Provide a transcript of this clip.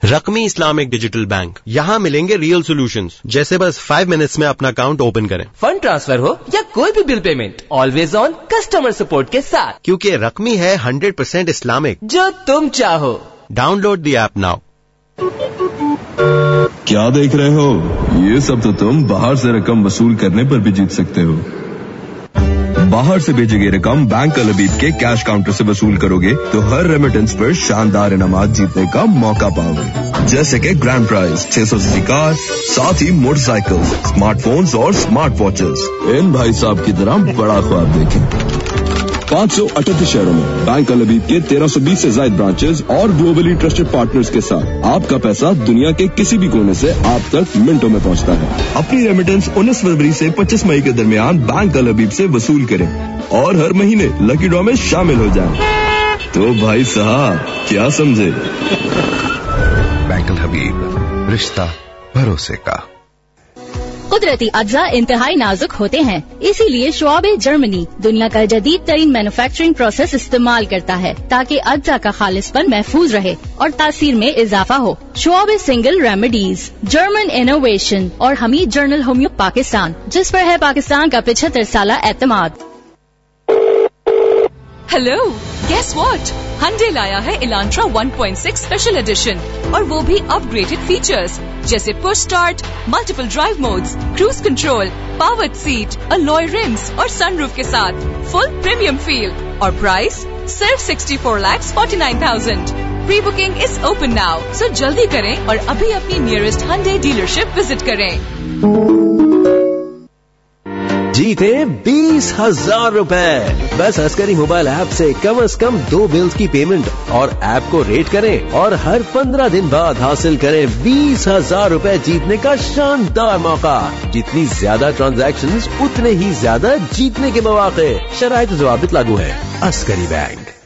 رقمی Islamic digital bank, یہاں ملیں گے ریئل سولوشنز، جیسے بس 5 منٹس میں اپنا اکاؤنٹ اوپن کریں، فنڈ ٹرانسفر ہو یا کوئی بھی bill payment, always on customer support کے ساتھ، کیونکہ رقمی ہے 100% اسلامک، جو تم چاہو۔ Down load the app now. کیا دیکھ رہے ہو؟ یہ سب تو تم باہر سے رقم وصول کرنے پر بھی جیت سکتے ہو۔ باہر سے بھیجی گئی رقم بینک العبید کے کیش کاؤنٹر سے وصول کرو گے تو ہر ریمیٹنس پر شاندار انعامات جیتنے کا موقع پاؤ گے، جیسے کہ گرینڈ پرائز 600 cc کار، ساتھ ہی موٹر سائیکل، اسمارٹ فونز اور اسمارٹ واچز۔ ان بھائی صاحب کی طرح بڑا خواب دیکھیں۔ 538 شہروں میں بینک العبید کے 1320 سے زائد برانچز اور گلوبلی ٹرسٹڈ پارٹنرز کے ساتھ آپ کا پیسہ دنیا کے کسی بھی کونے سے آپ تک منٹوں میں پہنچتا ہے۔ اپنی ریمیٹنس 19 فروری سے 25 مئی کے درمیان بینک العبید سے وصول کریں اور ہر مہینے لکی ڈرا میں شامل ہو جائیں۔ تو بھائی صاحب کیا سمجھے؟ بینک الحبیب، رشتہ بھروسے کا۔ قدرتی اجزاء انتہائی نازک ہوتے ہیں، اسی لیے شعبہ جرمنی دنیا کا جدید ترین مینوفیکچرنگ پروسیس استعمال کرتا ہے تاکہ اجزاء کا خالص پن محفوظ رہے اور تاثیر میں اضافہ ہو۔ شعبہ سنگل ریمیڈیز، جرمن انوویشن اور حمید جرنل ہومیو پاکستان، جس پر ہے پاکستان کا 75 سالہ اعتماد۔ Hello, guess what? ہنڈے لایا ہے الانٹرا 1.6 اسپیشل ایڈیشن، اور وہ بھی اپ گریڈڈ فیچرز جیسے push start, multiple drive modes, cruise control, powered set, الوئے رمز اور سن روف کے ساتھ فل پریمیم فیل، اور پرائس صرف 64,49,000۔ پری بکنگ از اوپن ناؤ، سو جلدی کریں اور ابھی اپنی نیئرسٹ ہنڈے ڈیلرشپ وزٹ کریں۔ جیتے 20,000 روپے بس عسکری موبائل ایپ سے کم از کم 2 بلز کی پیمنٹ اور ایپ کو ریٹ کریں اور ہر 15 دن بعد حاصل کریں 20,000 روپے جیتنے کا شاندار موقع۔ جتنی زیادہ ٹرانزیکشنز اتنے ہی زیادہ جیتنے کے مواقع، شرائط و ضوابط لاگو ہیں۔ عسکری بینک۔